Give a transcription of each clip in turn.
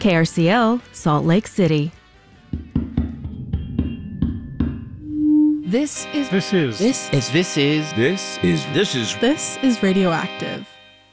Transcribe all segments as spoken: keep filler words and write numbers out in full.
K R C L, Salt Lake City. This is. This is. This is. This is. This is. This is. This is Radioactive.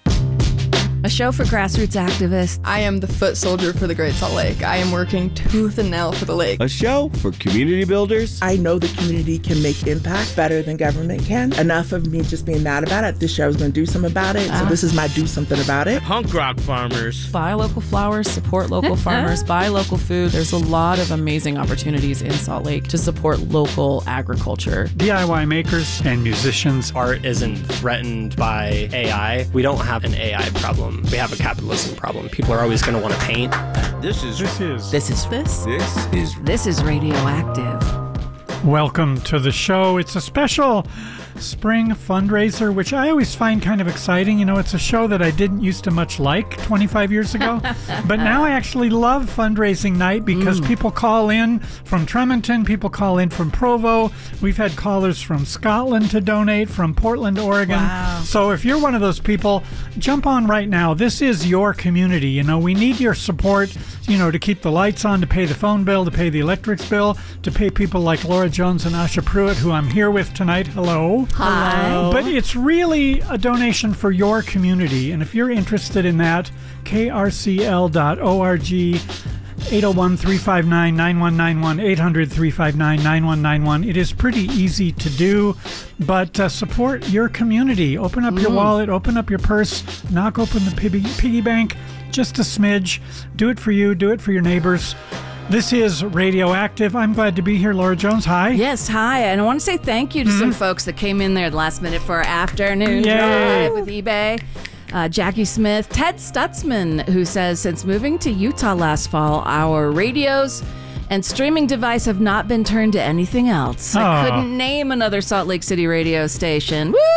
A show for grassroots activists. I am the foot soldier for the Great Salt Lake. I am working tooth and nail for the lake. A show for community builders. I know the community can make impact better than government can. Enough of me just being mad about it. This show is going to do something about it. So this is my do something about it. Punk rock farmers. Buy local flowers, support local farmers, buy local food. There's a lot of amazing opportunities in Salt Lake to support local agriculture. D I Y makers and musicians. Art isn't threatened by A I. We don't have an A I problem. We have a capitalism problem. People are always going to want to paint. This is. This is. This is. This. This is. This is Radioactive. Welcome to the show. It's a special spring fundraiser, which I always find kind of exciting. You know, it's a show that I didn't used to much like twenty-five years ago, but now I actually love fundraising night because mm. people call in from Tremonton, people call in from Provo. We've had callers from Scotland to donate, from Portland, Oregon. Wow. So if you're one of those people, jump on right now. This is your community. You know, we need your support, you know, to keep the lights on, to pay the phone bill, to pay the electric bill, to pay people like Laura Jones and Asha Pruitt, who I'm here with tonight. Hello. Hi. But it's really a donation for your community. And if you're interested in that, K R C L dot org, eight oh one, three five nine, nine one nine one, eight hundred, three five nine, nine one nine one. It is pretty easy to do, but uh, support your community. Open up mm. your wallet, open up your purse, knock open the piggy, piggy bank, just a smidge. Do it for you, do it for your neighbors. This is Radioactive. I'm glad to be here. Laura Jones, hi. Yes, hi. And I want to say thank you to mm-hmm. some folks that came in there at the last minute for our afternoon Yay. drive with eBay. Uh, Jackie Smith, Ted Stutzman, who says, since moving to Utah last fall, our radios and streaming device have not been turned to anything else. Oh. I couldn't name another Salt Lake City radio station. Woo!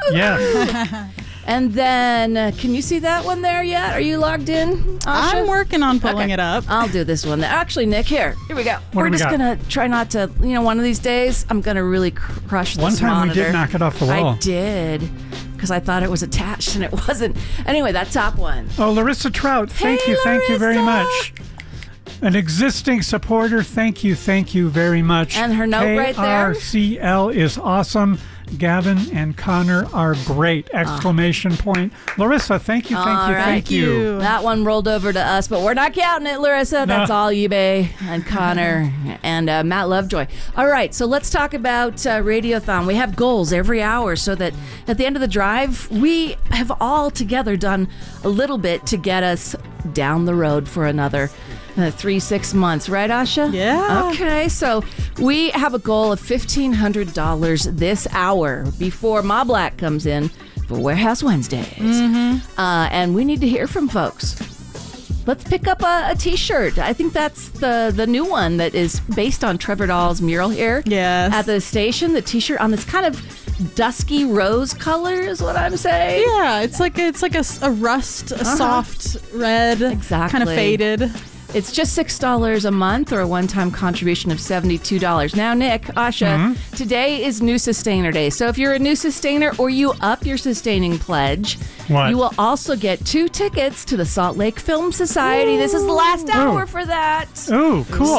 Yes. And then, uh, can you see that one there yet? Are you logged in, Asha? I'm working on pulling Okay. it up. I'll do this one. Actually, Nick, here. Here we go. What We're do we just got? going to try not to, you know, one of these days, I'm going to really cr- crush this One time monitor. we did knock it off the wall. I did, because I thought it was attached and it wasn't. Anyway, that top one. Oh, Larissa Trout, thank Hey, you, thank you very Larissa. much. An existing supporter, thank you, thank you very much. And her note right there? K R C L is awesome. Gavin and Connor are great! Exclamation point. Larissa, thank you, thank All you, right. thank you. That one rolled over to us, but we're not counting it, Larissa. That's No. all eBay and Connor and uh, Matt Lovejoy. All right, so let's talk about uh, Radiothon. We have goals every hour so that at the end of the drive, we have all together done a little bit to get us down the road for another uh, three, six months. Right, Asha? Yeah. Okay, so we have a goal of fifteen hundred dollars this hour before Ma Black comes in for Warehouse Wednesdays. Mm-hmm. Uh, and we need to hear from folks. Let's pick up a, a t-shirt. I think that's the, the new one that is based on Trevor Dahl's mural here Yes. at the station. The t-shirt on this kind of dusky rose color is what I'm saying. Yeah, it's like it's like a, s- a rust, a Uh-huh. soft red, Exactly. kind of faded. It's just six dollars a month or a one-time contribution of seventy-two dollars. Now, Nick, Asha, Mm-hmm. today is New Sustainer Day. So if you're a new sustainer or you up your sustaining pledge, What? you will also get two tickets to the Salt Lake Film Society. This is the last hour for that. Oh, cool.